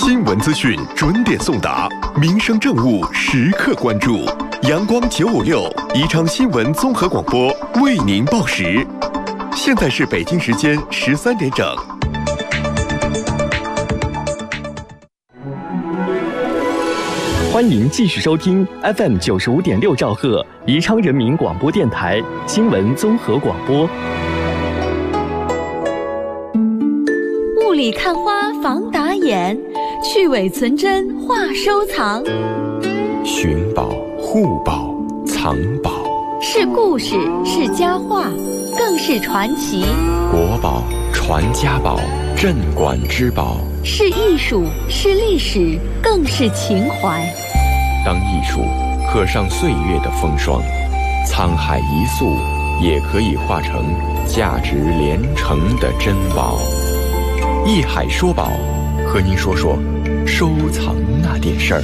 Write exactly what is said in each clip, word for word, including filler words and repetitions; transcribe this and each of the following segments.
新闻资讯准点送达，民生政务时刻关注。阳光九五六宜昌新闻综合广播为您报时。现在是北京时间十三点整。欢迎继续收听 F M 九十五点六兆赫宜昌人民广播电台新闻综合广播。 雾里看花防打眼，去伪存真话收藏。 寻宝、护宝、藏宝， 是故事，是佳话，更是传奇。 国宝、传家宝，镇馆之宝， 是艺术，是历史，更是情怀。 当艺术刻上岁月的风霜，沧海一粟也可以化成价值连城的珍宝。艺海说宝，和您说说收藏那点事儿。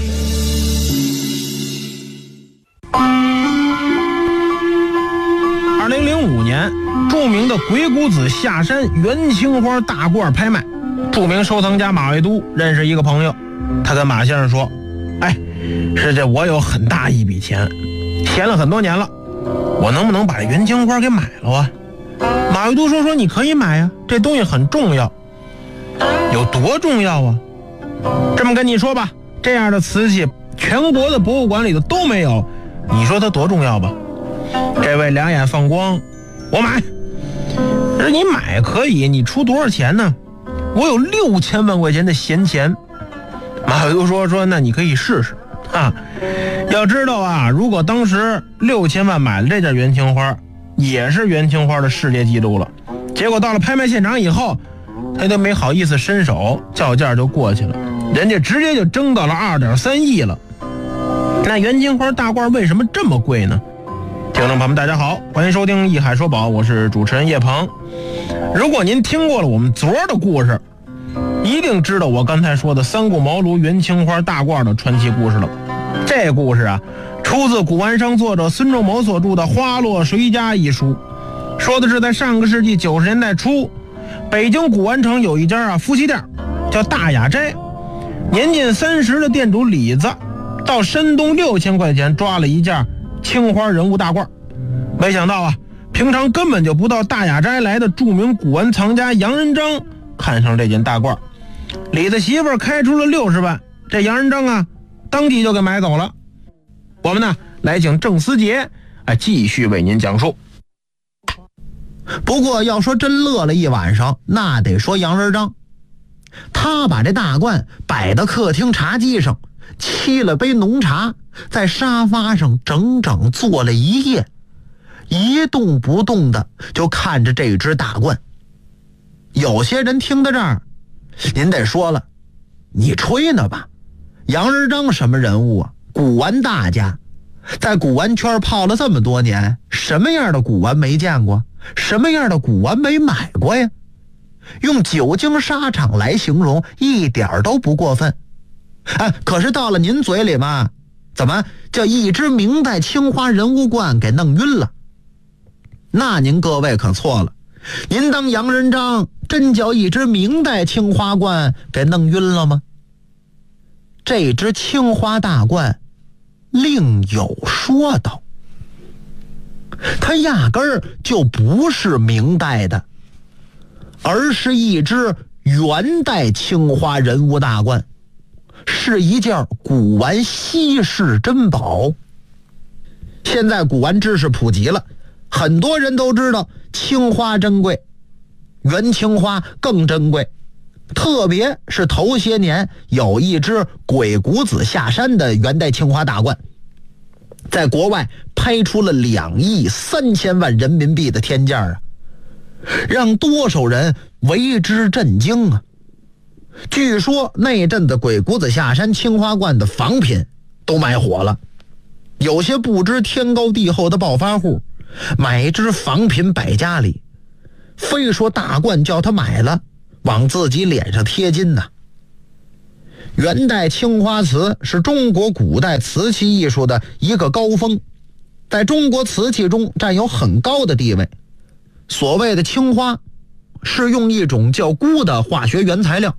二零零五年，著名的鬼谷子下山元青花大褂拍卖，著名收藏家马未都认识一个朋友，他跟马先生说：“哎，是这我有很大一笔钱，闲了很多年了，我能不能把这元青花给买了啊？”马未都说：“说你可以买呀，这东西很重要。”有多重要啊？这么跟你说吧，这样的瓷器全国的博物馆里头都没有，你说它多重要吧？这位两眼放光，我买。是你买可以，你出多少钱呢？我有六千万块钱的闲钱。马未都说说那你可以试试啊。要知道啊，如果当时六千万买了这件元青花，也是元青花的世界纪录了。结果到了拍卖现场以后，他都没好意思伸手，叫价就过去了，人家直接就挣到了二点三亿了。那元青花大褂为什么这么贵呢？听众朋友们大家好，欢迎收听艺海说宝，我是主持人叶鹏。如果您听过了我们昨儿的故事，一定知道我刚才说的三顾茅庐元青花大褂的传奇故事了。这故事啊，出自古玩商作者孙仲谋所著的《花落谁家》一书，说的是在上个世纪九十年代初，北京古玩城有一家啊夫妻店，叫大雅斋。年近三十的店主李子到山东六千块钱抓了一件青花人物大褂，没想到啊，平常根本就不到大雅斋来的著名古玩藏家杨仁章看上这件大褂，李子媳妇开出了六十万，这杨仁章啊当即就给买走了。我们呢来请郑思杰哎继续为您讲述。 不过要说真乐了一晚上，那得说杨仁章。他把这大褂摆到客厅茶几上，沏了杯浓茶，在沙发上整整坐了一夜，一动不动的就看着这只大褂。有些人听到这儿，您得说了，你吹呢吧？杨仁章什么人物啊？古玩大家，在古玩圈泡了这么多年，什么样的古玩没见过？什么样的古玩没买过呀？用久经沙场来形容一点都不过分。哎，可是到了您嘴里嘛，怎么叫一只明代青花人物冠给弄晕了？那您各位可错了，您当杨仁章真叫一只明代青花冠给弄晕了吗？这只青花大冠另有说道，它压根儿就不是明代的，而是一只元代青花人物大冠，是一件古玩稀世珍宝。现在古玩知识普及了，很多人都知道青花珍贵，元青花更珍贵。特别是头些年有一只鬼谷子下山的元代青花大冠，在国外拍出了两亿三千万人民币的天价啊，让多少人为之震惊啊！据说那阵子鬼谷子下山青花冠的仿品都卖火了，有些不知天高地厚的暴发户买一只仿品摆家里，非说大冠叫他买了往自己脸上贴金呢。元代青花瓷是中国古代瓷器艺术的一个高峰，在中国瓷器中占有很高的地位。所谓的青花是用一种叫钴的化学原材料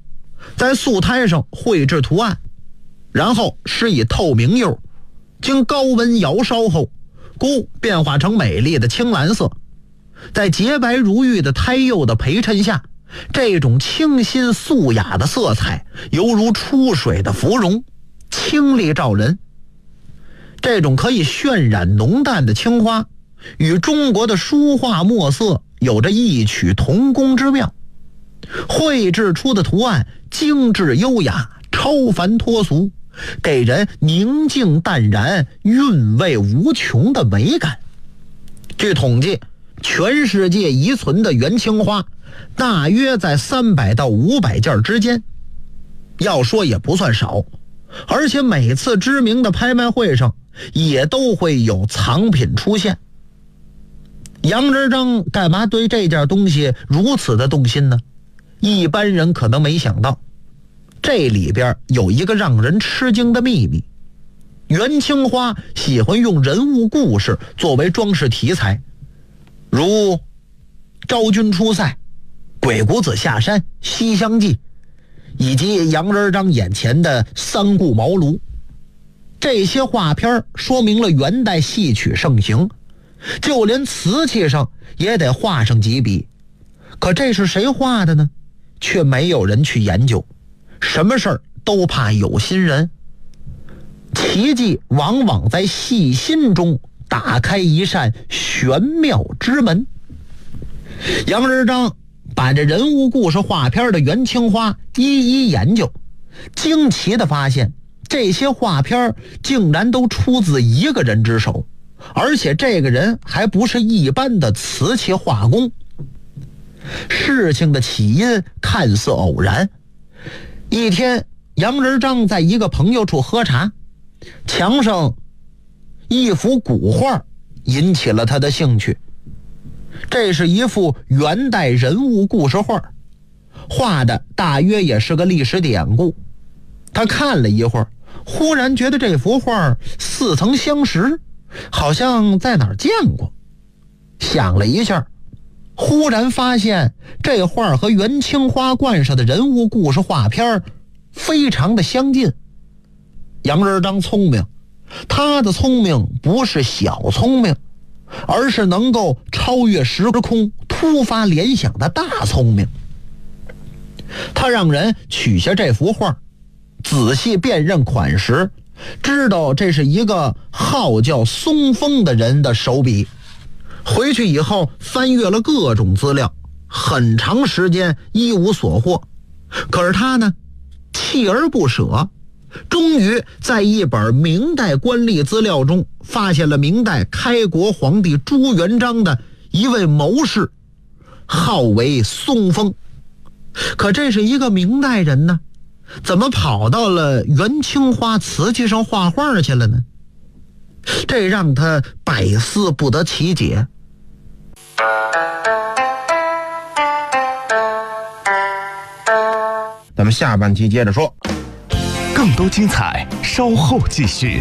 在素胎上绘制图案，然后施以透明釉，经高温窑烧后，钴变化成美丽的青蓝色。在洁白如玉的胎釉的陪衬下，这种清新素雅的色彩犹如出水的芙蓉，清丽照人。这种可以渲染浓淡的青花，与中国的书画墨色有着异曲同工之妙。绘制出的图案精致优雅，超凡脱俗，给人宁静淡然、韵味无穷的美感。据统计，全世界遗存的元青花大约在三百到五百件之间，要说也不算少。而且每次知名的拍卖会上也都会有藏品出现。杨仁章干嘛对这件东西如此的动心呢？一般人可能没想到，这里边有一个让人吃惊的秘密。元青花喜欢用人物故事作为装饰题材，如昭君出塞、鬼谷子下山、西厢记，以及杨仁章眼前的三顾茅庐。这些画片说明了元代戏曲盛行，就连瓷器上也得画上几笔。可这是谁画的呢？却没有人去研究。什么事儿都怕有心人，奇迹往往在细心中打开一扇玄妙之门。杨仁章把这人物故事画片的元青花一一研究，惊奇地发现这些画片竟然都出自一个人之手，而且这个人还不是一般的瓷器画工。事情的起因看似偶然。一天，杨仁章在一个朋友处喝茶，墙上一幅古画引起了他的兴趣。这是一幅元代人物故事画，画的大约也是个历史典故。他看了一会儿，忽然觉得这幅画似曾相识，好像在哪儿见过。想了一下，忽然发现这画和元青花冠上的人物故事画片非常的相近。杨仁章聪明，他的聪明不是小聪明，而是能够超越时空、突发联想的大聪明。他让人取下这幅画，仔细辨认款识，知道这是一个号叫松风的人的手笔。回去以后翻阅了各种资料，很长时间一无所获。可是他呢，锲而不舍，终于在一本明代官吏资料中发现了明代开国皇帝朱元璋的一位谋士，号为松风。可这是一个明代人呢，怎么跑到了元青花瓷器上画画去了呢？这让他百思不得其解。 咱们下半期接着说， 更多精彩稍后继续。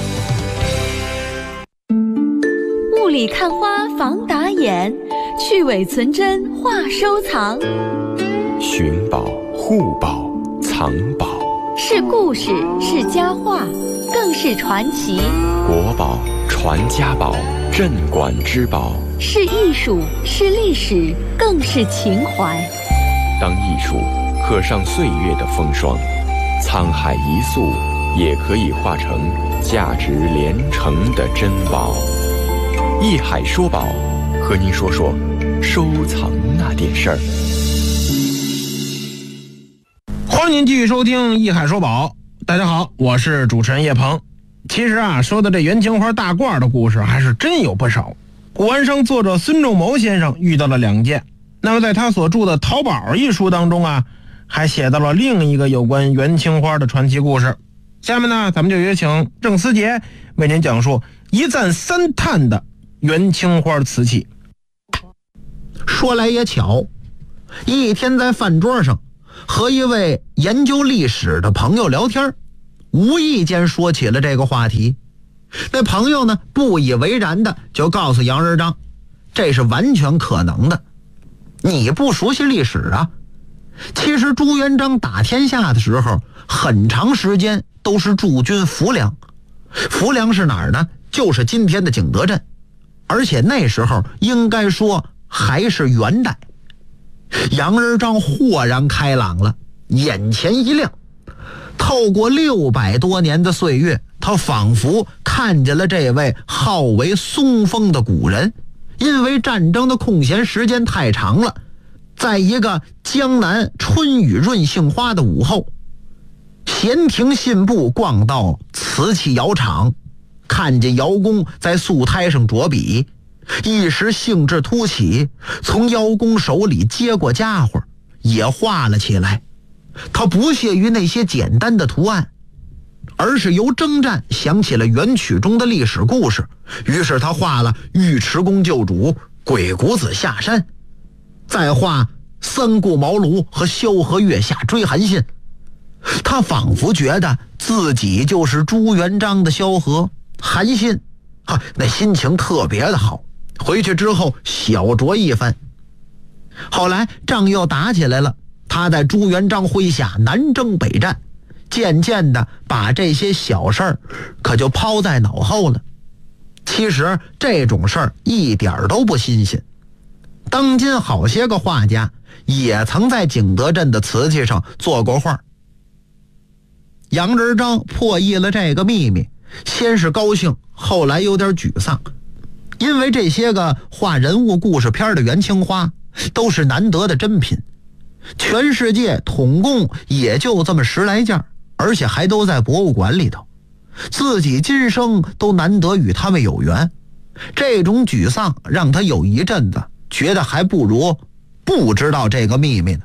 雾里看花防打眼，去伪存真话收藏。 寻宝、护宝、藏宝， 是故事，是佳话，更是传奇。 国宝、传家宝、镇馆之宝， 是艺术，是历史，更是情怀。 当艺术刻上岁月的风霜，沧海一粟也可以化成价值连城的珍宝。艺海说宝，和您说说收藏那点事儿。 欢迎您继续收听艺海说宝。大家好，我是主持人叶鹏。其实啊，说的这元青花大褂的故事还是真有不少。古玩商作者孙仲谋先生遇到了两件，那么在他所著的《淘宝》一书当中啊，还写到了另一个有关元青花的传奇故事。下面呢，咱们就有请郑思杰为您讲述一赞三叹的元青花瓷器。 说来也巧，一天在饭桌上和一位研究历史的朋友聊天，无意间说起了这个话题。那朋友呢，不以为然的就告诉杨仁章，这是完全可能的。你不熟悉历史啊， 其实朱元璋打天下的时候，很长时间都是驻军浮梁。浮梁是哪儿呢？就是今天的景德镇。而且那时候应该说还是元代。杨仁章豁然开朗了，眼前一亮。透过六百多年的岁月，他仿佛看见了这位号为松风的古人。因为战争的空闲时间太长了，在一个江南春雨润杏花的午后，闲庭信步逛到瓷器窑厂，看见窑工在素胎上着笔，一时兴致突起，从窑工手里接过家伙也画了起来。他不屑于那些简单的图案，而是由征战想起了元曲中的历史故事。于是他画了尉迟恭救主、鬼谷子下山，再画三顾茅庐和萧何月下追韩信。他仿佛觉得自己就是朱元璋的萧何、韩信，啊，那心情特别的好。回去之后小酌一番。后来仗又打起来了，他在朱元璋麾下南征北战，渐渐的把这些小事儿可就抛在脑后了。其实这种事儿一点都不新鲜，当今好些个画家也曾在景德镇的瓷器上做过画。杨仁章破译了这个秘密，先是高兴，后来有点沮丧。因为这些个画人物故事片的元青花都是难得的珍品，全世界统共也就这么十来件，而且还都在博物馆里头，自己今生都难得与他们有缘。这种沮丧让他有一阵子觉得还不如不知道这个秘密呢。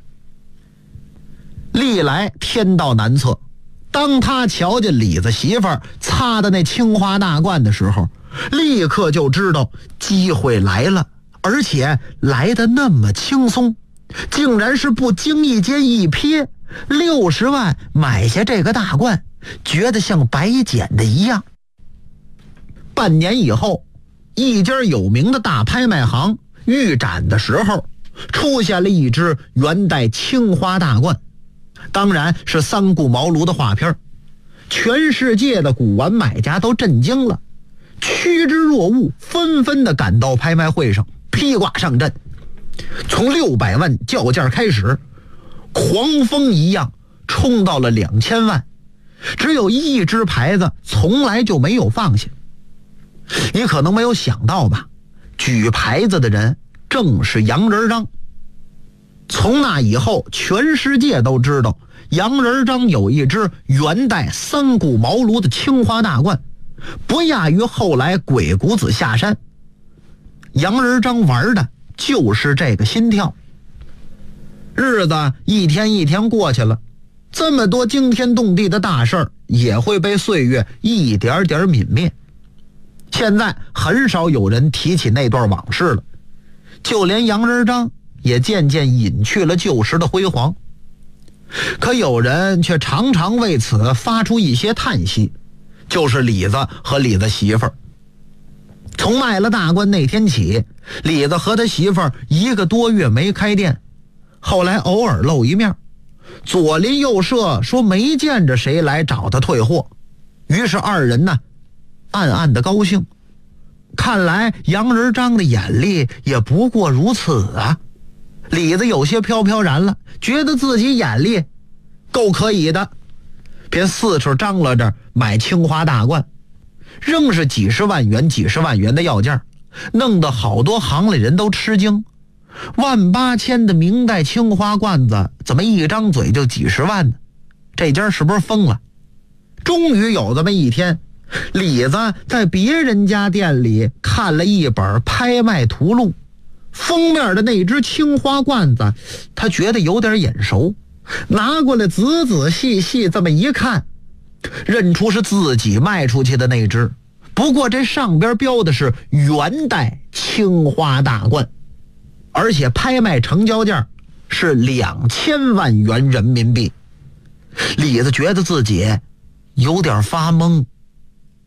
历来天道难测，当他瞧见李子媳妇儿擦的那青花大罐的时候，立刻就知道机会来了，而且来得那么轻松，竟然是不经意间一瞥，六十万买下这个大罐，觉得像白捡的一样。半年以后，一家有名的大拍卖行预展的时候，出现了一只元代青花大罐，当然是三顾茅庐的画片。全世界的古玩买家都震惊了，趋之若鹜，纷纷的赶到拍卖会上，披挂上阵。从六百万叫价开始，狂风一样冲到了两千万，只有一只牌子从来就没有放下。你可能没有想到吧，举牌子的人正是杨仁章。从那以后，全世界都知道杨仁章有一只元代三顾茅庐的青花大罐，不亚于后来鬼谷子下山。杨仁章玩的就是这个心跳。日子一天一天过去了，这么多惊天动地的大事儿也会被岁月一点点泯灭。现在很少有人提起那段往事了，就连杨仁章也渐渐隐去了旧时的辉煌。可有人却常常为此发出一些叹息，就是李子和李子媳妇儿。从卖了大罐那天起，李子和他媳妇儿一个多月没开店，后来偶尔露一面，左邻右舍说没见着谁来找他退货，于是二人呢暗暗的高兴。看来杨仁章的眼力也不过如此啊。李子有些飘飘然了，觉得自己眼力够可以的，便四处张罗着买青花大罐，仍是几十万元几十万元的要价，弄得好多行里人都吃惊。万八千的明代青花罐子怎么一张嘴就几十万呢？这家是不是疯了？终于有这么一天，李子在别人家店里看了一本拍卖图录，封面的那只青花罐子他觉得有点眼熟，拿过来仔仔细细这么一看，认出是自己卖出去的那只，不过这上边标的是元代青花大罐，而且拍卖成交价是两千万元人民币。李子觉得自己有点发懵，